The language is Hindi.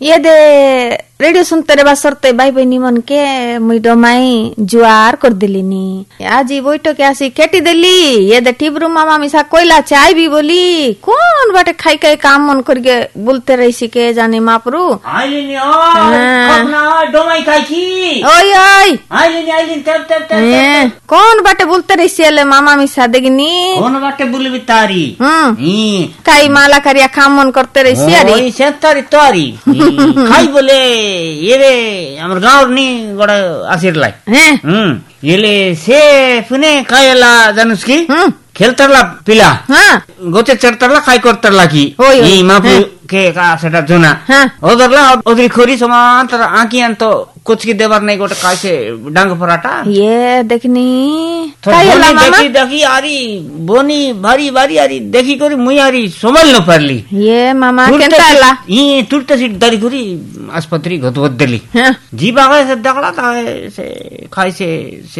ये दे रेडियो सुनते रे बसरते भाई बहनी मन के मुई डोमाई जुआर कर दिलिनी आज बोइटो के आसी केटी देली ये दे टिबरू मामा मिसा कोइला चाय भी बोली कौन बाटे खाई के काम मन करके बोलते रही के जाने मापरू आइलिनी खपना डोमाई खाई की ओय ओय आइलिनी तब कौन बाटे बोलते रही ले मामा मिसा देगिनी कौन बाटे बोलबी तारी काई माला करिया काम मन करते रही अरे ओई से तारी खाई बोले ये रे हमर गाँव नी गड़ा आसिर लाई येले से पुने कायला जानूस की खेलतरला पिला गोचे चरतरला खाई करतरला की ई मापु के का सेटा जोना ओदरला ओदरी खोरी समान तर आंकी अंतो कुछ की देवर नहीं गोटे काय से डांग पराठा ये देखनी कायला मामा देखी आरी बोनी भारी भारी आरी देखी करी मुई आरी समझ न परली ये मामा केंताला ई तुरते सीट दरी खुरी आस्पत्रि घतवत देली जी बागा से दगड़ा था से खाई से